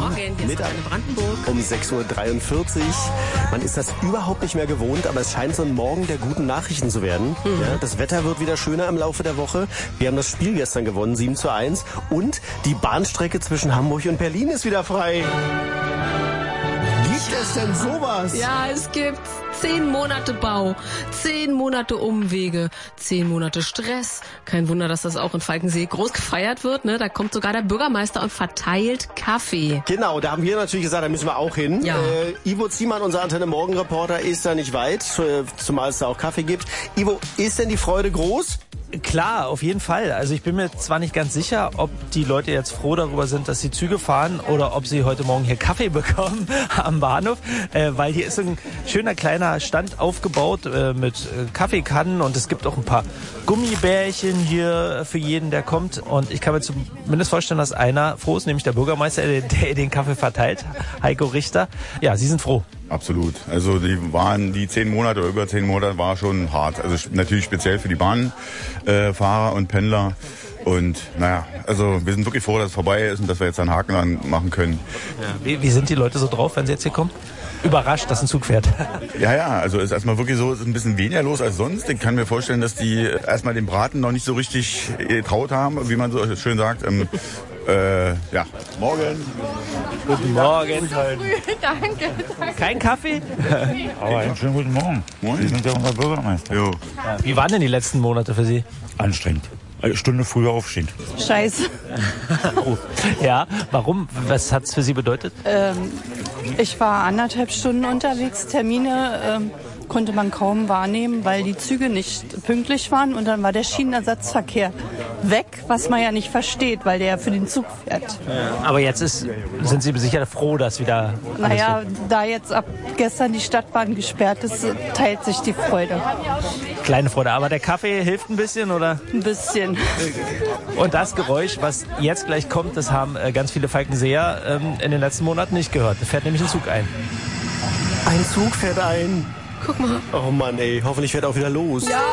Morgen, hier ist Antenne Brandenburg. Um 6.43 Uhr. Man ist das überhaupt nicht mehr gewohnt, aber es scheint so ein Morgen der guten Nachrichten zu werden. Ja, das Wetter wird wieder schöner im Laufe der Woche. Wir haben das Spiel gestern gewonnen, 7:1. Und die Bahnstrecke zwischen Hamburg und Berlin ist wieder frei. Gibt es denn sowas? Ja, es gibt 10 Monate Bau, 10 Monate Umwege, 10 Monate Stress. Kein Wunder, dass das auch in Falkensee groß gefeiert wird. Ne? Da kommt sogar der Bürgermeister und verteilt Kaffee. Genau, da haben wir natürlich gesagt, da müssen wir auch hin. Ja. Ivo Ziemann, unser Antenne-Morgen-Reporter, ist da nicht weit, zumal es da auch Kaffee gibt. Ivo, ist denn die Freude groß? Klar, auf jeden Fall. Also ich bin mir zwar nicht ganz sicher, ob die Leute jetzt froh darüber sind, dass sie Züge fahren oder ob sie heute Morgen hier Kaffee bekommen am Bahnhof, weil hier ist ein schöner kleiner Stand aufgebaut mit Kaffeekannen und es gibt auch ein paar Gummibärchen hier für jeden, der kommt. Und ich kann mir zumindest vorstellen, dass einer froh ist, nämlich der Bürgermeister, der den Kaffee verteilt, Heiko Richter. Ja, Sie sind froh. Absolut. Also die 10 Monate oder über 10 Monate war schon hart. Also natürlich speziell für die Bahnfahrer und Pendler. Und naja, also wir sind wirklich froh, dass es vorbei ist und dass wir jetzt einen Haken dran machen können. Ja. Wie sind die Leute so drauf, wenn sie jetzt hier kommen? Überrascht, dass ein Zug fährt. Ja, also ist erstmal wirklich so, ist ein bisschen weniger los als sonst. Ich kann mir vorstellen, dass die erstmal den Braten noch nicht so richtig getraut haben, wie man so schön sagt. Ja, morgen. Guten Morgen. Danke. Kein Kaffee? Aber einen schönen guten Morgen. Moin. Sie sind ja unser Bürgermeister. Jo. Ja, wie waren denn die letzten Monate für Sie? Anstrengend. Eine Stunde früher aufstehen. Scheiße. Oh. Ja, warum? Was hat es für Sie bedeutet? Ich war 1,5 Stunden unterwegs. Termine konnte man kaum wahrnehmen, weil die Züge nicht pünktlich waren. Und dann war der Schienenersatzverkehr weg, was man ja nicht versteht, weil der ja für den Zug fährt. Aber jetzt sind Sie sicher froh, dass wieder... Naja, da jetzt ab gestern die Stadtbahn gesperrt ist, teilt sich die Freude. Kleine Freude. Aber der Kaffee hilft ein bisschen, oder? Ein bisschen. Und das Geräusch, was jetzt gleich kommt, das haben ganz viele Falkenseer in den letzten Monaten nicht gehört. Da fährt nämlich ein Zug ein. Ein Zug fährt ein. Guck mal. Oh Mann, ey, hoffentlich fährt er auch wieder los. Ja.